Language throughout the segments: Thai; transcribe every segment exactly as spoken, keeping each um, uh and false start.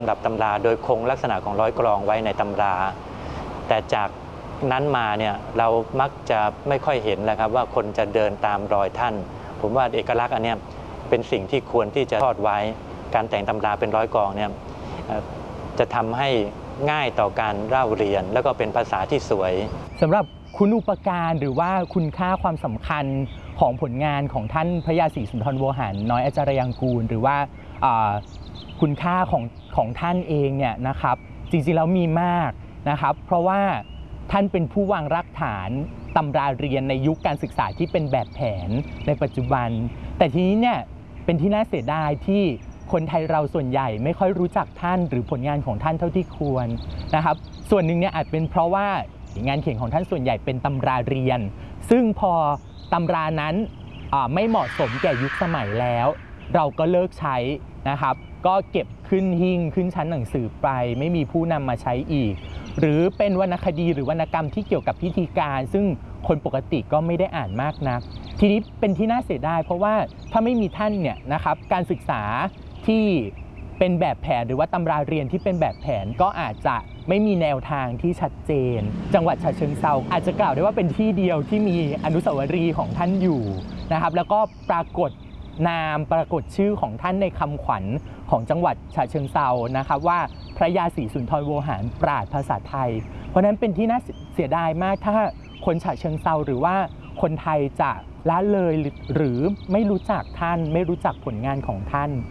ำดับตำราโดยคงลักษณะของร้อยกลองไว้ในตำราแต่จากนั้นมาเนี่ยเรามักจะไม่ค่อยเห็นแล้วครับว่าคนจะเดินตามรอยท่านผมว่าเอกลักษณ์อันนี้เป็นสิ่งที่ควรที่จะทอดไว้การแต่งตำราเป็นร้อยกลองเนี่ยจะทำให้ง่ายต่อการเล่าเรียนแล้วก็เป็นภาษาที่สวยสำหรับคุณูปการหรือว่าคุณค่าความสำคัญของผลงานของท่านพระยาศรีสุนทรโวหารน้อยอาจารยังกูลหรือว่าคุณค่าของของท่านเองเนี่ยนะครับจริงๆแล้วมีมากนะครับเพราะว่าท่านเป็นผู้วางรากฐานตำราเรียนในยุคการศึกษาที่เป็นแบบแผนในปัจจุบันแต่ทีนี้เนี่ยเป็นที่น่าเสียดายที่คนไทยเราส่วนใหญ่ไม่ค่อยรู้จักท่านหรือผลงานของท่านเท่าที่ควรนะครับส่วนหนึ่งเนี่ยอาจเป็นเพราะว่างานเขียนของท่านส่วนใหญ่เป็นตำราเรียนซึ่งพอตำรานั้นไม่เหมาะสมแก่ยุคสมัยแล้วเราก็เลิกใช้นะครับก็เก็บขึ้นหิ้งขึ้นชั้นหนังสือไปไม่มีผู้นำมาใช้อีกหรือเป็นวรรณคดีหรือวรรณกรรมที่เกี่ยวกับพิธีการซึ่งคนปกติก็ไม่ได้อ่านมากนักทีนี้เป็นที่น่าเสียดายเพราะว่าถ้าไม่มีท่านเนี่ยนะครับการศึกษาที่เป็นแบบแผนหรือว่าตำราเรียนที่เป็นแบบแผนก็อาจจะไม่มีแนวทางที่ชัดเจนจังหวัดฉะเชิงเทราอาจจะกล่าวได้ว่าเป็นที่เดียวที่มีอนุสาวรีย์ของท่านอยู่นะครับแล้วก็ปรากฏนามปรากฏชื่อของท่านในคำขวัญของจังหวัดฉะเชิงเทรานะครับว่าพระยาศรีสุนทรโวหารปราชญ์ภาษาไทยเพราะนั้นเป็นที่น่าเสียดายมากถ้าคนฉะเชิงเทราหรือว่าคนไทยจะละเลยหรือไม่รู้จักท่านไม่รู้จักผลงานของท่าน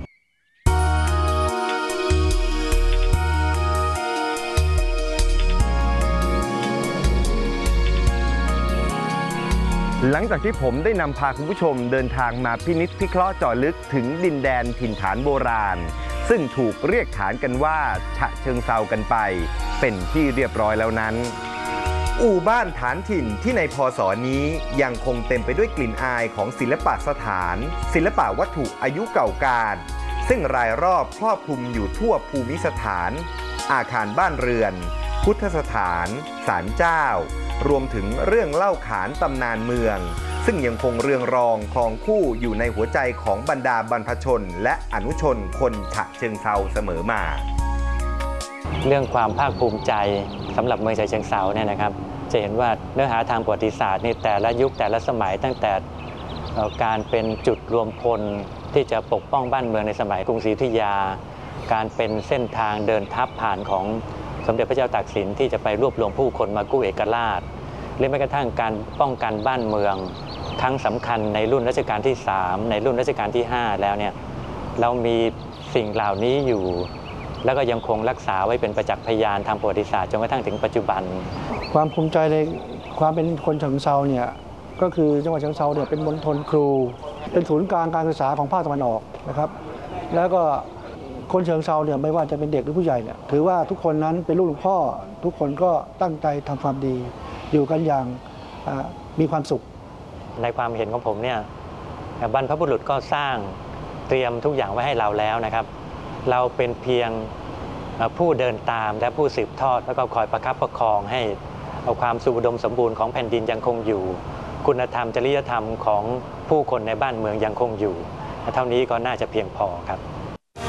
หลังจากที่ผมได้นำพาคุณผู้ชมเดินทางมาพินิจพิเคราะห์เจาะลึกถึงดินแดนถิ่นฐานโบราณซึ่งถูกเรียกขานกันว่าฉะเชิงเทรากันไปเป็นที่เรียบร้อยแล้วนั้นอู่บ้านฐานถิ่นที่ในพ.ศ.นี้ยังคงเต็มไปด้วยกลิ่นอายของศิลปะสถานศิลปะวัตถุอายุเก่าการซึ่งรายรอบครอบคลุมอยู่ทั่วภูมิสถานอาคารบ้านเรือนพุทธสถานศาลเจ้ารวมถึงเรื่องเล่าขานตำนานเมืองซึ่งยังคงเรืองรองครองคู่อยู่ในหัวใจของบรรดาบรรพชนและอนุชนคนฉะเชิงเทราเสมอมาเรื่องความภาคภูมิใจสำหรับเมืองฉะเชิงเทราเนี่ยนะครับจะเห็นว่าเนื้อหาทางประวัติศาสตร์ในแต่ละยุคแต่ละสมัยตั้งแต่การเป็นจุดรวมพลที่จะปกป้องบ้านเมืองในสมัยกรุงศรีอยุธยาการเป็นเส้นทางเดินทัพผ่านของสมเด็จพระเจ้าตากสินที่จะไปรวบรวมผู้คนมากู้เอกราชหรือแม้กระทั่งการป้องกันบ้านเมืองครั้งสำคัญในรุ่นรัชกาลที่สามในรุ่นรัชกาลที่ห้าแล้วเนี่ยเรามีสิ่งเหล่านี้อยู่แล้วก็ยังคงรักษาไว้เป็นประจักษ์พยานทางประวัติศาสตร์จนกระทั่งถึงปัจจุบันความภูมิใจในความเป็นคนฉะเชิงเทราเนี่ยก็คือจังหวัดฉะเชิงเทราเนี่ยเป็นมณฑลครูเป็นศูนย์กลางการศึกษาของภาคตะวันออกนะครับแล้วก็คนฉะเชิงเทราเนี่ยไม่ว่าจะเป็นเด็กหรือผู้ใหญ่เนี่ยถือว่าทุกคนนั้นเป็นลูกหลวงพ่อทุกคนก็ตั้งใจทำความดีอยู่กันอย่างมีความสุขในความเห็นของผมเนี่ยบรรพบุรุษก็สร้างเตรียมทุกอย่างไว้ให้เราแล้วนะครับเราเป็นเพียงผู้เดินตามและผู้สืบทอดแล้วก็คอยประคับประคองให้เอาความสุขอุดมสมบูรณ์ของแผ่นดินยังคงอยู่คุณธรรมจริยธรรมของผู้คนในบ้านเมืองยังคงอยู่เท่านี้ก็น่าจะเพียงพอครับ